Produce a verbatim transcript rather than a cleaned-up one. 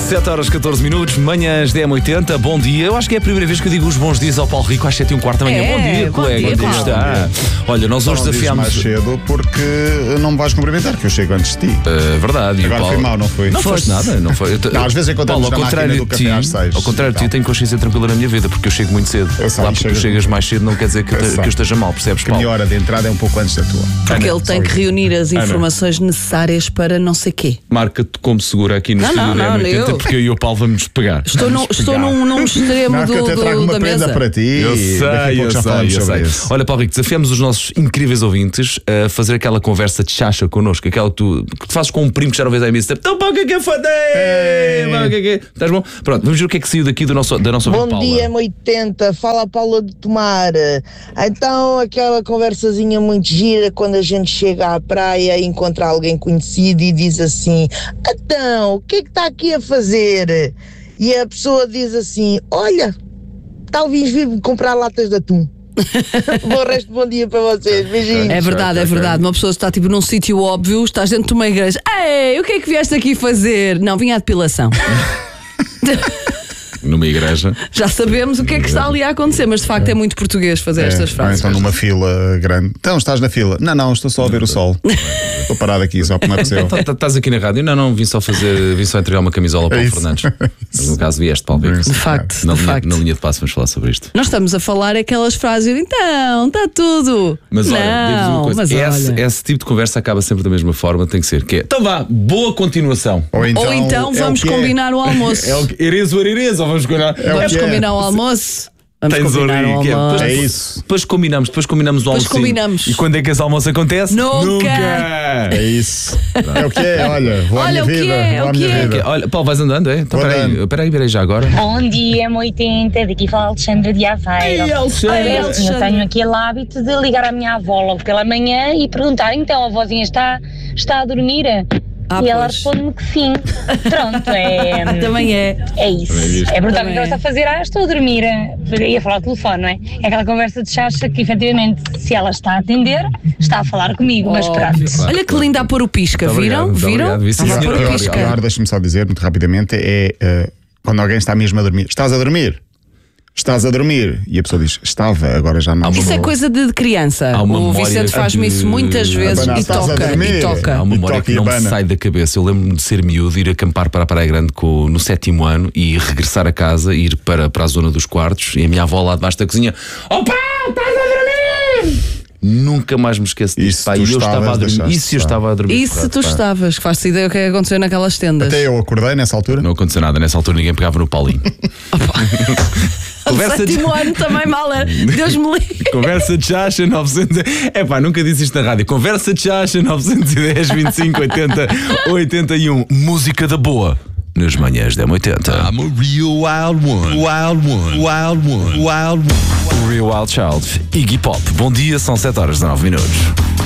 sete horas catorze minutos, manhãs D M oitenta, bom dia. Eu acho que é a primeira vez que eu digo os bons dias ao Paulo Rico às sete e um quarto da manhã. É, bom dia, bom colega. dia, Como está? Olha, nós hoje Só não dizes desafiámos. mais cedo porque não me vais cumprimentar, que eu chego antes de ti. Uh, verdade. E Agora o Paulo... fui mau, não fui? Não foste nada, não foi. Eu te... Não, às vezes encontramos Paulo, ao na contrário máquina do de ti, café às seis. ao contrário de ti, Então. tenho consciência tranquila na minha vida, porque eu chego muito cedo. Eu sei, Lá porque tu chega- chegas mais cedo não quer dizer que, Eu te- sei. que eu esteja mal, percebes, Que a Paulo? minha hora de entrada é um pouco antes da tua. Porque Ana, ele tem só que isso. reunir as informações necessárias para não sei quê. Marca-te como segura aqui no Não, estúdio não, D M não, oitenta, eu- porque eu e o Paulo vamos nos pegar. Estou, num, estou num, num extremo Não, que eu do, até trago do, uma da prenda mesa. para ti. Eu e daqui sei, a pouco eu já sei, falamos eu sobre sei. isso. Olha, Paulo Rico, desafiamos os nossos incríveis ouvintes a fazer aquela conversa de chacha connosco, aquela que tu, que tu fazes com um primo que já não vês há imenso tempo. Então, pá, o que é que é foda? Pá, o que é que é? Estás bom? Pronto, vamos ver o que é que saiu daqui do nosso, da nossa Bom ouvinte, Paula. dia, M oitenta. Fala a Paula de Tomar. Então, aquela conversazinha muito gira quando a gente chega à praia e encontra alguém conhecido e diz assim: então, o que é que está aqui a fazer? E a pessoa diz assim: olha, talvez vir comprar latas de atum. Bom resto, bom dia para vocês. Beijinhos. É verdade, é Ok, ok. verdade. Uma pessoa está tipo num sítio óbvio, estás dentro de uma igreja. Ei, o que é que vieste aqui fazer? Não, vinha à depilação. Numa igreja. Já sabemos o que é que está ali a acontecer, mas de facto é muito português fazer É, estas ou frases. então numa fila grande. Então, estás na fila? Não, não, estou só a ver o sol. Estou parado aqui, só que não é possível. Tá- tá- Estás aqui na rádio? Não, não, vim só fazer, vim só entregar uma camisola ao Paulo isso. Fernandes. No caso vieste, Paulo Rico. De facto, Na de linha, facto. na linha de passo vamos falar sobre isto. Nós estamos a falar aquelas frases, então, está tudo. Mas olha, digo-vos uma não, coisa, mas esse, olha. esse tipo de conversa acaba sempre da mesma forma, tem que ser. Que é, então vá, boa continuação. Ou então, Ou então é o vamos que é. combinar o almoço. É o que, Erez ou Erez, ou vamos combinar. É o Vamos que é. combinar o almoço. Vamos Tens combinar ali, o que é, almoço. É isso. Depois combinamos, depois combinamos o Depois almoço. combinamos. E quando é que esse almoço acontece? Nunca. É isso. É o que é, olha. Vou à Olha minha o que vida. é, vou o à que minha é. vida. Olha, Paulo, vais andando, é? Então Vou peraí, andando. peraí, peraí já agora. Bom dia, M oitenta, daqui fala a Alexandra de Aveiro. Ei, Alexandra. Olha, Alexandra. eu tenho aquele hábito de ligar à minha avó logo pela manhã e perguntar: então a vozinha está, está a dormir? Ah, e ela pois. responde-me que sim. Pronto, é, Também é. é isso. Também é isto. É perguntar o que Também ela está a fazer. Ah, estou a dormir. Ia falar ao telefone, não é? É aquela conversa de chacha que, efetivamente, se ela está a atender, está a falar comigo, mas Óbvio. pronto. Olha que linda a pôr o pisca, Muito viram? obrigado, muito Viram? obrigado. Vi sim, Estava a senhora. pôr o Agora, pisca. agora deixa-me só dizer muito rapidamente: é eh, quando alguém está mesmo a dormir. Estás a dormir? Estás a dormir? E a pessoa diz: estava, agora já não. Isso é coisa de criança. Há uma O memória Vicente faz-me de- isso muitas vezes Abanar, e estás a toca, dormir. e toca. Há uma E memória toca que e não me abana. sai da cabeça. Eu lembro-me de ser miúdo, ir acampar para a Praia Grande com, no sétimo ano e regressar a casa, ir para, para a zona dos quartos e a minha avó lá debaixo da cozinha: opa, estás a dormir! Nunca mais me esqueço disso. Isso Pá, tu e eu estava a estavas, dormir. deixaste Isso eu estar. estava a dormir. E se tu pá. estavas? Que faço ideia o que é que aconteceu naquelas tendas. Até eu acordei nessa altura. Não aconteceu nada. Nessa altura ninguém pegava no Paulinho. O Conversa de- sétimo ano também mal era. Deus me livre. Conversa de chacha novecentos. É pá, nunca disse isto na rádio. Conversa de chacha novecentos e dez, vinte e cinco, oitenta, oitenta e um. Música da boa. Nas manhãs da M oitenta. I'm a real wild one. Wild one. Wild one. Wild one. Real Wild Child. Iggy Pop. Bom dia, são sete horas e nove minutos.